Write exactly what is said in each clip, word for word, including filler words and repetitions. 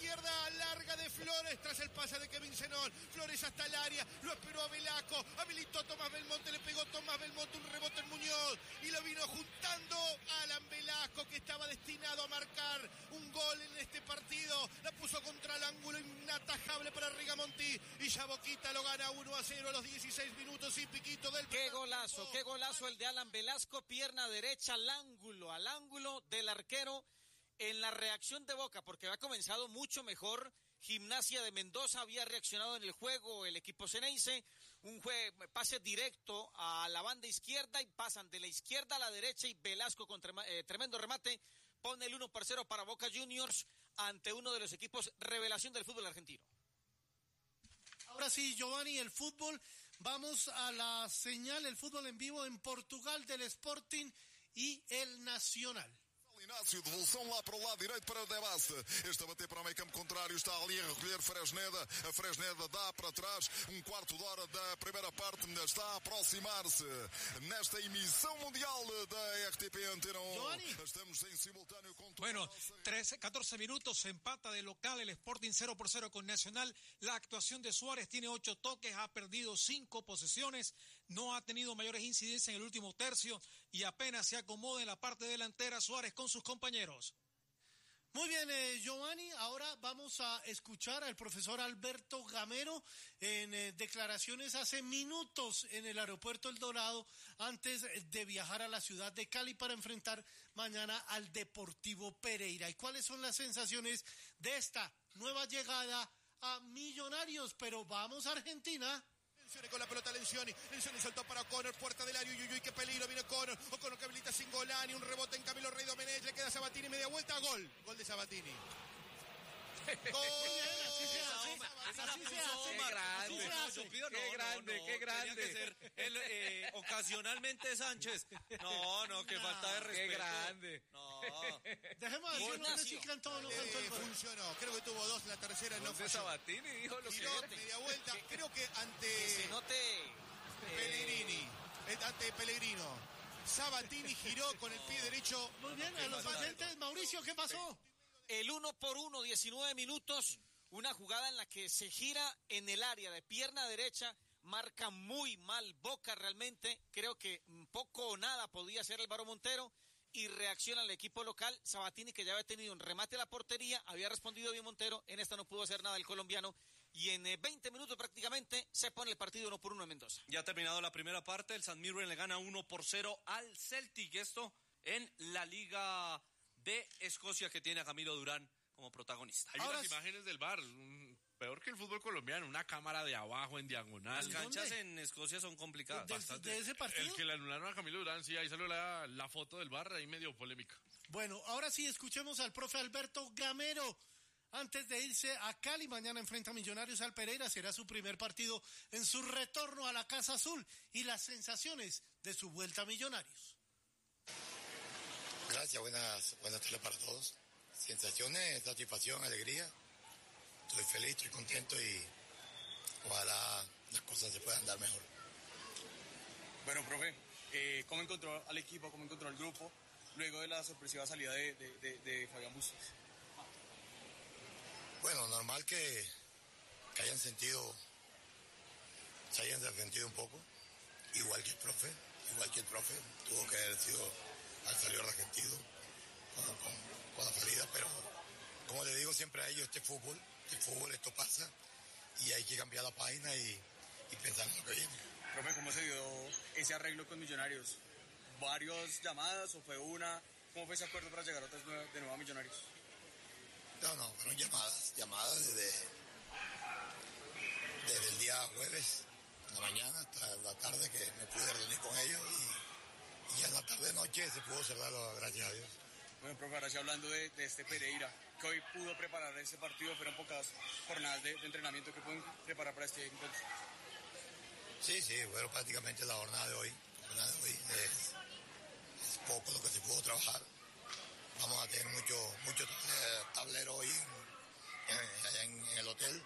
izquierda, larga de Flores, tras el pase de Kevin Zenón. Flores hasta el área, lo esperó a Velasco, habilitó Tomás Belmonte, le pegó Tomás Belmonte, un rebote en Muñoz, y lo vino juntando Alan Velasco, que estaba destinado a marcar un gol en este partido. La puso contra el ángulo, inatajable para Rigamonti, y ya Boquita lo gana uno a cero a los dieciséis minutos y piquito del... Qué golazo, qué golazo el de Alan Velasco, pierna derecha al ángulo, al ángulo del arquero, en la reacción de Boca, porque había comenzado mucho mejor. Gimnasia de Mendoza había reaccionado en el juego, el equipo Ceneice, un jue- pase directo a la banda izquierda y pasan de la izquierda a la derecha, y Velasco con trema- eh, tremendo remate pone el uno por cero para Boca Juniors ante uno de los equipos revelación del fútbol argentino. Ahora sí, Giovanni, el fútbol, vamos a la señal, el fútbol en vivo en Portugal del Sporting y el Nacional. Inácio, devolução lá para o lado direito para o Debate. Este a bater para o meio campo contrário, está ali a recolher Fresneda. A Fresneda dá para trás, um quarto de hora da primeira parte, está a aproximar-se nesta emissão mundial da R T P Antena uno. Estamos en simultáneo con... Bueno, trece, catorce minutos, se empata de local el Sporting cero por cero con Nacional. La actuación de Suárez tiene ocho toques, ha perdido cinco posesiones, no ha tenido mayores incidencias en el último tercio y apenas se acomoda en la parte delantera Suárez con sus compañeros. Muy bien, eh, Giovanni, ahora vamos a escuchar al profesor Alberto Gamero en eh, declaraciones hace minutos en el aeropuerto El Dorado antes de viajar a la ciudad de Cali para enfrentar mañana al Deportivo Pereira. ¿Y cuáles son las sensaciones de esta nueva llegada a Millonarios? Pero vamos a Argentina. Con la pelota Lencioni, Lencioni soltó para O'Connor, puerta del área, uy, uy, uy, qué peligro, viene O'Connor, O'Connor que habilita sin Golani, un rebote en Camilo Rey Domenech, le queda Sabatini, media vuelta, gol, gol de Sabatini. ¡Gol! Así se hace, así se hace. Qué grande, Yo pido, no, qué grande, no, no, qué grande. tenía que ser el, eh, ocasionalmente Sánchez. No, no, qué falta de respeto. Qué grande. No. Dejemos así, no sé si cantó o no cantó el Eh, gol. funcionó, creo que tuvo dos, la tercera no Gol de falló. Sabatini, dijo lo Giró, que media vuelta, creo que Que se ante note Pellegrini, eh, ante Pellegrino, Sabatini giró con el pie derecho. Muy bien, a los oyentes, Mauricio, ¿qué pasó? el uno por uno, diecinueve minutos, una jugada en la que se gira en el área de pierna derecha, marca muy mal Boca realmente, creo que poco o nada podía hacer Álvaro Montero, y reacciona el equipo local. Sabatini, que ya había tenido un remate a la portería, había respondido bien Montero, en esta no pudo hacer nada el colombiano, y en veinte minutos prácticamente se pone el partido uno por uno en Mendoza. Ya ha terminado la primera parte, el San Mirren le gana uno por cero al Celtic, esto en la Liga de Escocia, que tiene a Camilo Durán como protagonista. Hay Ahora unas imágenes del bar, un- peor que el fútbol colombiano, una cámara de abajo en diagonal. Las canchas ¿Dónde? en Escocia son complicadas. ¿De, Bastante. de ese partido? El que le anularon a Camilo Durán, sí, ahí salió la, la foto del bar, ahí medio polémica. Bueno, ahora sí escuchemos al profe Alberto Gamero. Antes de irse a Cali, mañana enfrenta a Millonarios al Pereira, será su primer partido en su retorno a la Casa Azul y las sensaciones de su vuelta a Millonarios. Gracias, buenas, buenas tardes para todos. Sensaciones, satisfacción, alegría. Estoy feliz, estoy contento y ojalá las cosas se puedan dar mejor. Bueno, profe, eh, ¿cómo encontró al equipo, cómo encontró al grupo luego de la sorpresiva salida de, de, de, de Fabián Bustos? Bueno, normal que, que hayan sentido, se hayan sentido un poco, igual que el profe, igual que el profe, tuvo que haber sido al salir arrepentido con, con, con la salida, pero como le digo siempre a ellos, este fútbol, el fútbol esto pasa y hay que cambiar la página y, y pensar en lo que viene. Profe, ¿cómo se dio ese arreglo con Millonarios? ¿Varias llamadas o fue una? ¿Cómo fue ese acuerdo para llegar otra vez de nuevo a Millonarios? No, no, fueron llamadas, llamadas desde, desde el día jueves, en la mañana hasta la tarde que me pude reunir con ellos y, y ya en la tarde noche se pudo cerrarlo, gracias a Dios. Bueno, profe, ahora sí hablando de, de este Pereira, que hoy pudo preparar ese partido, fueron pocas jornadas de, de entrenamiento que pueden preparar para este encuentro. Sí, sí, bueno, prácticamente la jornada de hoy, la jornada de hoy es, es poco lo que se pudo trabajar. Vamos a tener mucho, mucho tablero hoy en, en, allá en, en el hotel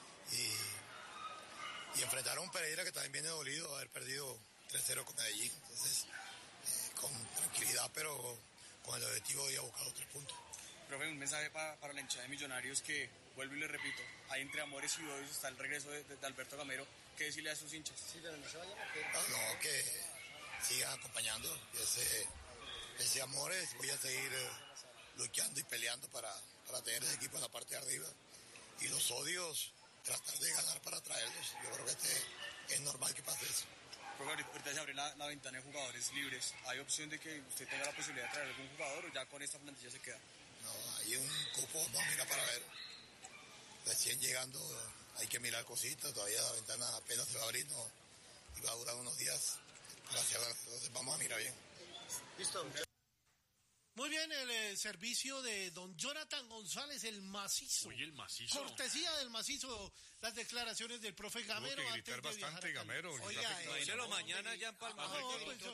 y, y enfrentar a un Pereira que también viene dolido haber perdido tres cero con Medellín. Entonces, eh, con tranquilidad, pero con el objetivo de ir a buscar los tres puntos. Profe, un mensaje para, para la hinchada de Millonarios que vuelvo y le repito, ahí entre amores y odios está el regreso de, de, de Alberto Gamero. ¿Qué decirle a sus hinchas? No, no, que sigan acompañando ese, ese amores. Voy a seguir eh, luchando y peleando para, para tener ese equipo en la parte de arriba. Y los odios, tratar de ganar para traerlos. Yo creo que este es normal que pase eso. Porque ahorita se abre la, la ventana de jugadores libres. ¿Hay opción de que usted tenga la posibilidad de traer algún jugador o ya con esta plantilla se queda? No, hay un cupo, vamos a mirar para ver. Recién llegando, hay que mirar cositas. Todavía la ventana apenas se va a abrir, no, y va a durar unos días para cerrar. Entonces vamos a mirar bien. Listo. Muy bien, el eh, servicio de don Jonathan González, el macizo. Oye, el macizo. Cortesía del macizo, las declaraciones del profe Gamero. Tuvo que gritar antes de bastante, viajar a Cali. Gamero. Oiga, Imagínelo mañana ya en Palma. no, pues,